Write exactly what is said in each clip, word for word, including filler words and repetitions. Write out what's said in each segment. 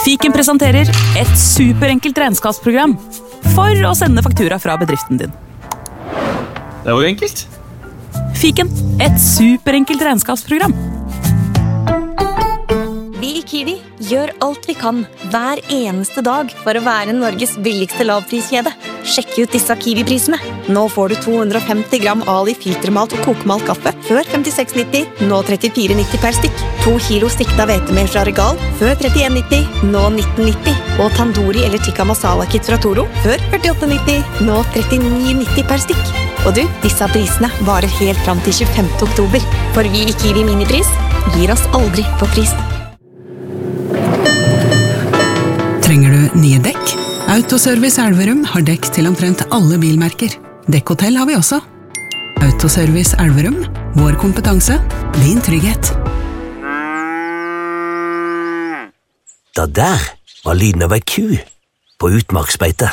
Fiken presenterer et superenkelt regnskapsprogram for å sende faktura fra bedriften din. Det var enkelt. Fiken, et superenkelt regnskapsprogram. Vi i Kiwi gjør alt vi kan hver eneste dag for å være Norges billigste lavpriskjede. Sjekk ut disse Kiwi-prisene. Nå får du to hundre og femti gram Ali filtermalt og kokemalt kaffe før femtiseks nitti, nå trettifire nitti per stikk. To kilo stikta hvetemel fra Regal før trettien nitti, nå nitten nitti. Og Tandoori eller Tikka Masala Kit fra Toro før førtiåtte nitti, nå trettini nitti per stikk. Og du, disse prisene varer helt fram til tjuefemte oktober. For vi i Kiwi Minipris gir oss aldri på pris. Trenger du nye dekk? Autoservice Elverum har dekk til omtrent alle bilmerker. Dekkhotell har vi også. Autoservice Elverum, vår kompetanse, din trygghet. Det der var lyden av ei ku på utmarksbeite.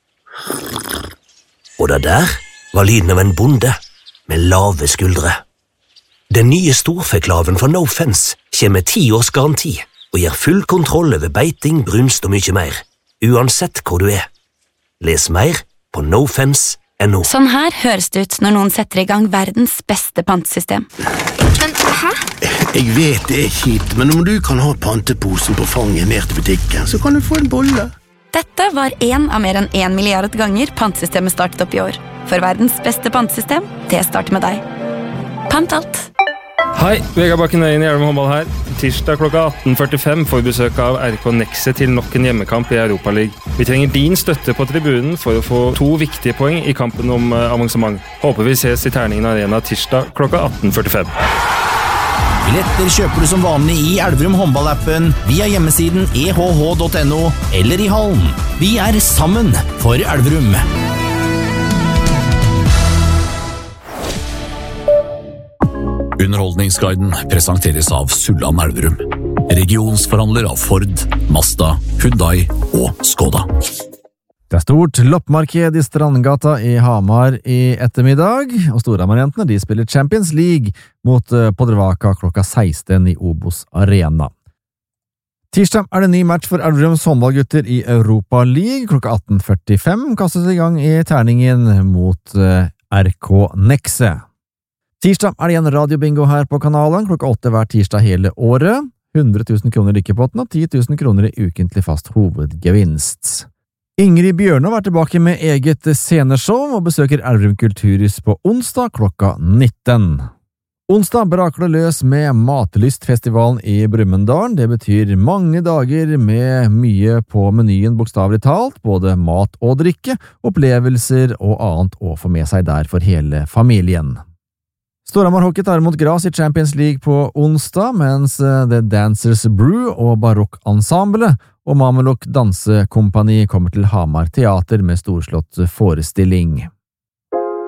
Og det der var lyden av en bonde med lave skuldre. Den nye storfeklaven fra No Fence kommer med ti års garanti og gir full kontroll over beiting, brunst og mye mer, uansett hvor du er. Les mer på nofence punktum no. Sånn her høres det ut når noen setter i gang verdens beste pantesystem. Men, hæ? Jeg vet det er kjipt, men om du kan ha panteposen på fanget ned til butikken, så kan du få en bolle. Dette var en av mer enn en milliard ganger pantesystemet startet opp i år. For verdens beste pantesystem, det starter med deg. Pant alt. Hei, Vegard Bakken Øyen i Elverum håndball her. Tirsdag klokka atten førtifem får vi besøk av R K Nexe til nok en hjemmekamp i Europa League. Vi trenger din støtte på tribunen for å få to viktige poeng i kampen om avansement. Håper vi ses i Terningen Arena tirsdag klokka atten førtifem. Billetter kjøper du som vanlig i Elverum håndballappen, via hjemmesiden e h h punktum n o eller i hallen. Vi er sammen for Elverum. Underholdningsguiden presenteres av Sulland Elverum, regionsforhandler av Ford, Mazda, Hyundai og Skoda. Det er stort loppmarked i Strandgata i Hamar i ettermiddag, og Storhamar-jentene de spiller Champions League mot Podravaka klokka seksten i Obos Arena. Tirsdag er det ny match for Elverums håndballgutter i Europa League. Klokka atten førtifem kastes i gang i terningen mot R K Nexe. Tirsdag er det igjen radiobingo her på kanalen, klokka åtte hver tirsdag hele året. hundre tusen kroner i rikkepotten og ti tusen kroner i ukentlig fast hovedgevinst. Ingrid Bjørnov er tilbake med eget sceneshow og besøker Elverum Kulturhus på onsdag klokka nitten. Onsdag braker det løs med Matlystfestivalen i Brumunddal. Det betyr mange dager med mye på menyen bokstavelig talt, både mat og drikke, opplevelser og annet å få med seg der for hele familien. Storhamar Hockey tar imot Gras i Champions League på onsdag, mens The Dancers Brew og Barokk-ensemblet og Mameluk Dansekompani kommer til Hamar Teater med storslått forestilling.